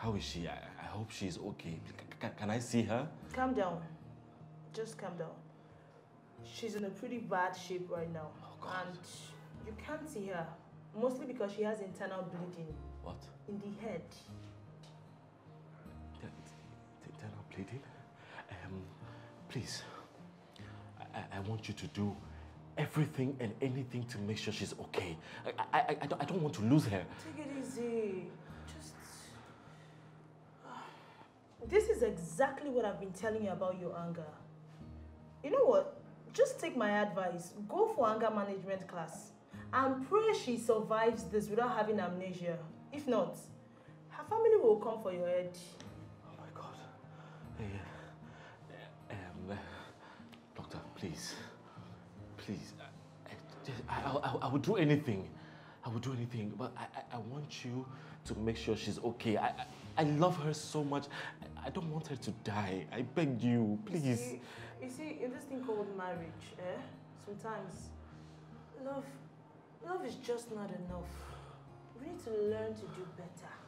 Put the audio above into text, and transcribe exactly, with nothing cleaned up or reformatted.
how is she? I, I hope she's okay. Can, can I see her? Calm down. Just calm down. She's in a pretty bad shape right now. Oh, God. And you can't see her. Mostly because she has internal bleeding. What? In the head. Internal bleeding? Um, please. I, I want you to do everything and anything to make sure she's okay. I, I, I, don't, I don't want to lose her. Take it easy. Just... This is exactly what I've been telling you about your anger. You know what? Just take my advice. Go for anger management class. And pray she survives this without having amnesia. If not, her family will come for your head. Oh my God. Hey, uh, um, uh, doctor, please. Please. I, I, I, I would do anything. I would do anything. But I, I, I want you to make sure she's okay. I, I, I love her so much. I, I don't want her to die. I beg you, please. You see, you see, in this thing called marriage, eh? Sometimes love, love is just not enough. We need to learn to do better.